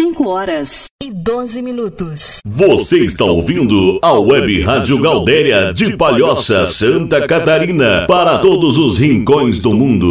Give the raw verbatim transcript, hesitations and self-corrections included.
cinco horas e doze minutos. Você está ouvindo a Web Rádio Gaudéria de Palhoça, Santa Catarina, para todos os rincões do mundo.